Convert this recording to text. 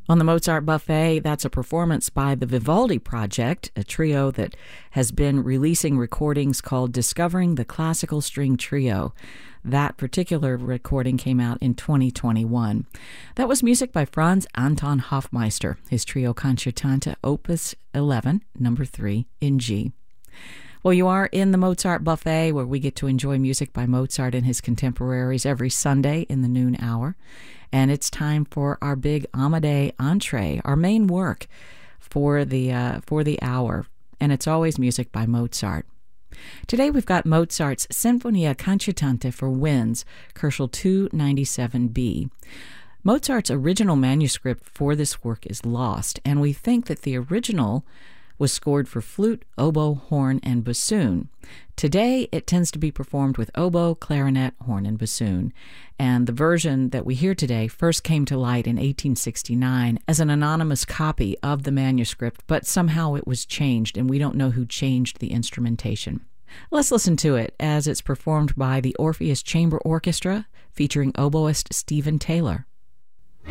On the Mozart Buffet, that's a performance by the Vivaldi Project, a trio that has been releasing recordings called Discovering the Classical String Trio. That particular recording came out in 2021. That was music by Franz Anton Hofmeister, his trio Concertante Opus 11, number 3 in G. Well, you are in the Mozart Buffet, where we get to enjoy music by Mozart and his contemporaries every Sunday in the noon hour. And it's time for our big Amadei entree, our main work for the hour. And it's always music by Mozart. Today we've got Mozart's Sinfonia Concertante for Winds, Koelschel 297b. Mozart's original manuscript for this work is lost, and we think that the original was scored for flute, oboe, horn, and bassoon. Today, it tends to be performed with oboe, clarinet, horn, and bassoon. And the version that we hear today first came to light in 1869 as an anonymous copy of the manuscript, but somehow it was changed, and we don't know who changed the instrumentation. Let's listen to it as it's performed by the Orpheus Chamber Orchestra, featuring oboist Stephen Taylor.